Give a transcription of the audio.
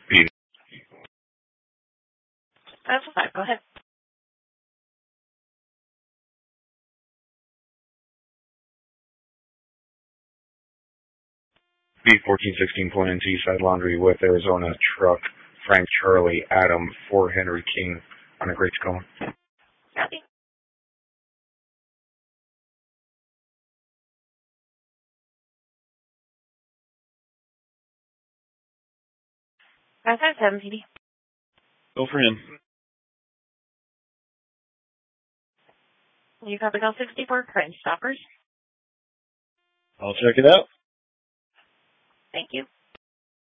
B. That's fine. Go ahead. B1416 Point NT Side Laundry with Arizona Truck Frank Charlie Adam for Henry King on a Great Tacoma. Copy. That's 7 PD. Go for him. You copy L 64 Crime Stoppers. I'll check it out. Thank you.